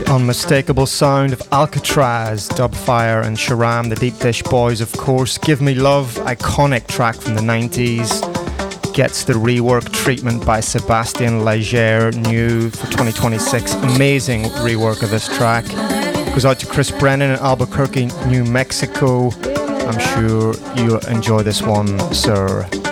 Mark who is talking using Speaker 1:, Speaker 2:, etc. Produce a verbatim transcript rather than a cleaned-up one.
Speaker 1: Unmistakable sound of Alcatraz, Dubfire and Sharam, the Deep Dish Boys, of course. Give Me Love, iconic track from the nineties, gets the rework treatment by Sebastian Leger, new for twenty twenty-six. Amazing rework of this track. Goes out to Chris Brennan in Albuquerque, New Mexico. I'm sure you'll enjoy this one, sir.